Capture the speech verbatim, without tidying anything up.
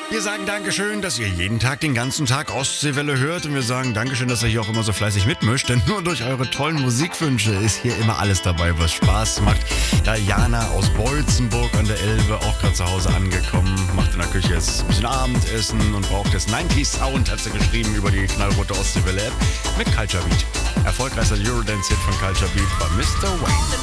Wir sagen Dankeschön, dass ihr jeden Tag den ganzen Tag Ostseewelle hört. Und wir sagen Dankeschön, dass ihr hier auch immer so fleißig mitmischt. Denn nur durch eure tollen Musikwünsche ist hier immer alles dabei, was Spaß macht. Diana aus Bolzenburg an der Elbe, auch gerade zu Hause angekommen. Macht in der Küche jetzt ein bisschen Abendessen und braucht jetzt neunzig Sound, hat sie geschrieben über die knallrote Ostseewelle-App mit Culture Beat. Erfolgreichster Eurodance-Hit von Culture Beat war Mister Wayne.